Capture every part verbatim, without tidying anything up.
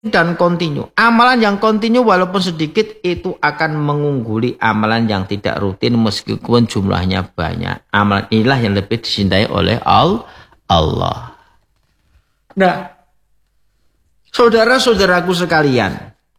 dan kontinu. Amalan yang kontinu walaupun sedikit itu akan mengungguli amalan yang tidak rutin meskipun jumlahnya banyak. Amalan inilah yang lebih dicintai oleh Allah. Nah, saudara-saudaraku sekalian,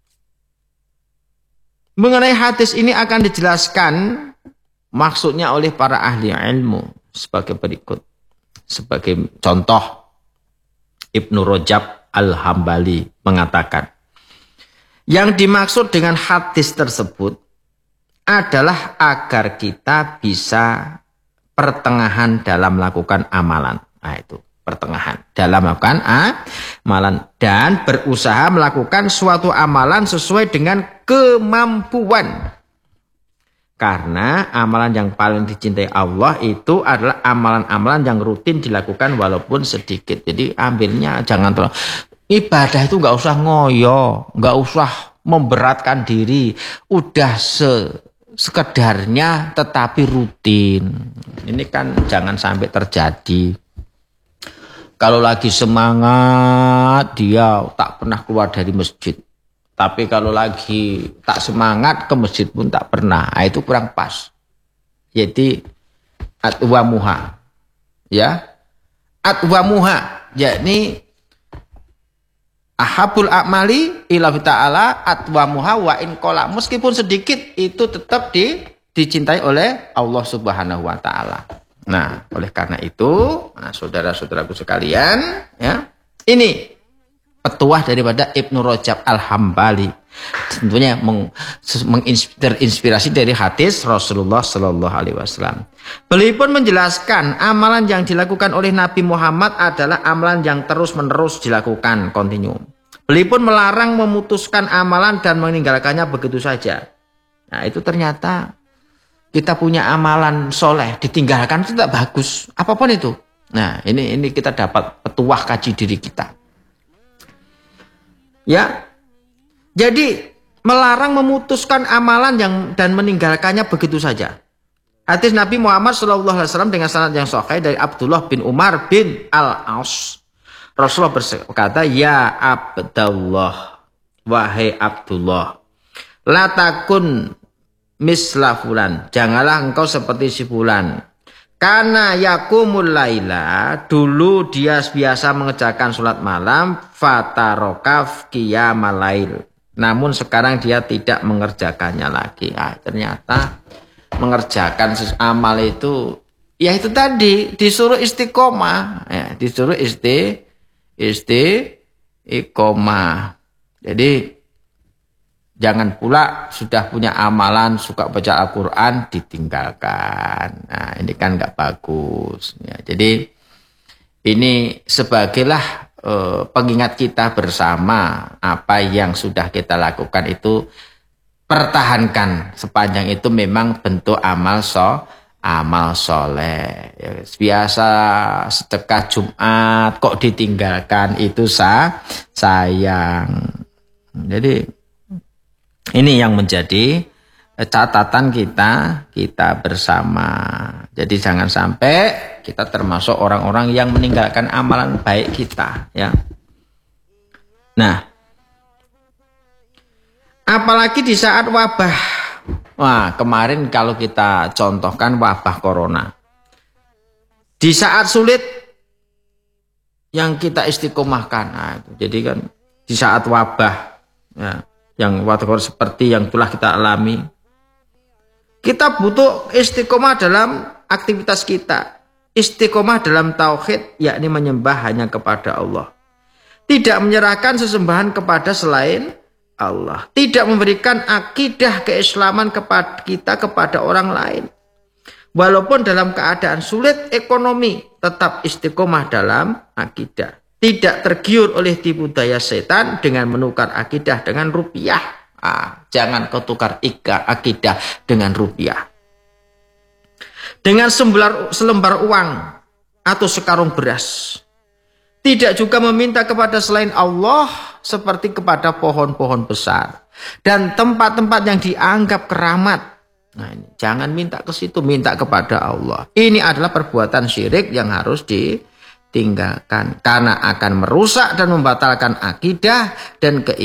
mengenai hadis ini akan dijelaskan maksudnya oleh para ahli ilmu sebagai berikut. Sebagai contoh, Ibnu Rajab Al-Hambali mengatakan, yang dimaksud dengan hadis tersebut adalah agar kita bisa pertengahan dalam melakukan amalan. Nah itu, pertengahan dalam melakukan amalan. Dan berusaha melakukan suatu amalan sesuai dengan kemampuan. Karena amalan yang paling dicintai Allah itu adalah amalan-amalan yang rutin dilakukan walaupun sedikit. Jadi ambilnya jangan terlalu. Ibadah itu nggak usah ngoyo, nggak usah memberatkan diri. Udah se sekedarnya tetapi rutin. Ini kan jangan sampai terjadi. Kalau lagi semangat dia tak pernah keluar dari masjid. Tapi kalau lagi tak semangat ke masjid pun tak pernah. Nah, itu kurang pas. Jadi atwamuha. Ya. Atwamuha. Yakni ahabul a'mali ila ta'ala atwamuha wa in qala. Meskipun sedikit itu tetap di, dicintai oleh Allah Subhanahu wa taala. Nah, oleh karena itu, nah, saudara-saudaraku sekalian, ya. Ini petuah daripada Ibnu Rajab Al-Hambali, tentunya menginspirasi dari hadis Rasulullah Shallallahu Alaihi Wasallam. Beliau pun menjelaskan amalan yang dilakukan oleh Nabi Muhammad adalah amalan yang terus-menerus dilakukan kontinu. Beliau pun melarang memutuskan amalan dan meninggalkannya begitu saja. Nah itu ternyata kita punya amalan soleh ditinggalkan itu tidak bagus, apapun itu. Nah ini ini kita dapat petuah kaji diri kita. Ya, jadi melarang memutuskan amalan yang dan meninggalkannya begitu saja. Hadis Nabi Muhammad shallallahu alaihi wasallam dengan sanad yang sahih dari Abdullah bin Umar bin Al-As. Rasulullah berkata, ya Abdullah, wahai Abdullah, la takun misla fulan, janganlah engkau seperti si fulan. Karena yakumul laila, dulu dia biasa mengerjakan sholat malam, fatarokaf qiyamal lail. Namun sekarang dia tidak mengerjakannya lagi. Ah, ternyata mengerjakan amal itu, ya itu tadi disuruh istiqomah, ya, disuruh isti, istiqomah. Jadi jangan pula sudah punya amalan suka baca Al-Quran ditinggalkan. Nah ini kan nggak bagus. Ya, jadi ini sebagailah eh, pengingat kita bersama apa yang sudah kita lakukan itu pertahankan sepanjang itu memang bentuk amal so amal soleh. Ya, biasa sedekah Jumat kok ditinggalkan itu sah sayang. Jadi ini yang menjadi catatan kita, kita bersama. Jadi jangan sampai kita termasuk orang-orang yang meninggalkan amalan baik kita, ya. Nah, apalagi di saat wabah. Wah, kemarin kalau kita contohkan wabah corona. Di saat sulit yang kita istiqomahkan. Nah, itu. Jadi kan di saat wabah, ya. Yang watakor seperti yang telah kita alami, kita butuh istiqomah dalam aktivitas kita, istiqomah dalam tauhid, yakni menyembah hanya kepada Allah, tidak menyerahkan sesembahan kepada selain Allah, tidak memberikan akidah keislaman kepada kita kepada orang lain, walaupun dalam keadaan sulit ekonomi tetap istiqomah dalam akidah. Tidak tergiur oleh tipu daya setan dengan menukar akidah dengan rupiah. Ah, jangan kau tukar ika akidah dengan rupiah. Dengan selembar, selembar uang atau sekarung beras. Tidak juga meminta kepada selain Allah seperti kepada pohon-pohon besar. Dan tempat-tempat yang dianggap keramat. Nah, ini, jangan minta ke situ, minta kepada Allah. Ini adalah perbuatan syirik yang harus di tinggalkan karena akan merusak dan membatalkan akidah dan keimanan